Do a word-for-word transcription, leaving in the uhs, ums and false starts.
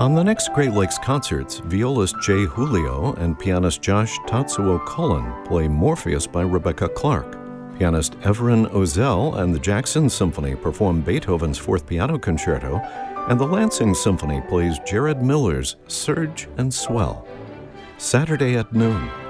On the next Great Lakes concerts, violist Jay Julio and pianist Josh Tatsuo Cullen play Morpheus by Rebecca Clark. Pianist Everin Ozell and the Jackson Symphony perform Beethoven's Fourth Piano Concerto, and the Lansing Symphony plays Jared Miller's Surge and Swell. Saturday at noon.